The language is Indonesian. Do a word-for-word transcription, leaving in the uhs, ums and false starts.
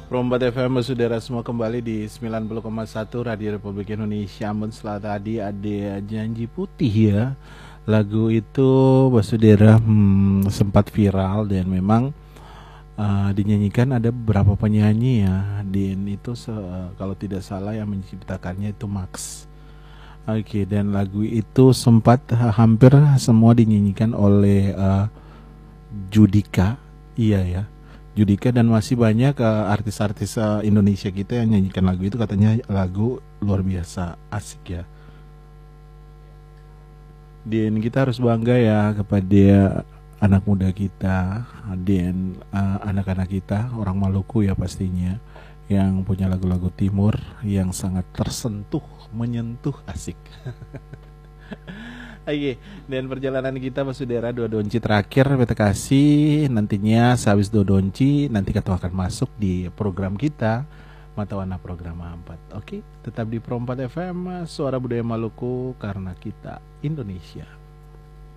Rombat F M saudara semua kembali di sembilan puluh koma satu Radio Republik Indonesia. Amun setelah tadi ada Janji Putih ya. Lagu itu saudara hmm, sempat viral dan memang uh, dinyanyikan ada beberapa penyanyi ya. Dan itu se- kalau tidak salah yang menciptakannya itu Max. Oke, dan lagu itu sempat uh, hampir semua dinyanyikan oleh uh, Judika. Iya ya. Judika dan masih banyak uh, artis-artis uh, Indonesia kita yang nyanyikan lagu itu, katanya lagu luar biasa asik ya. Dan kita harus bangga ya kepada anak muda kita dan uh, anak-anak kita orang Maluku ya pastinya, yang punya lagu-lagu timur yang sangat tersentuh, menyentuh, asik. Oke, dan perjalanan kita Mas Saudara dua donci terakhir beta kasih nantinya sehabis dua donci nanti kita akan masuk di program kita Mata Warna Program empat. Oke, tetap di Pro empat F M Suara Budaya Maluku karena kita Indonesia.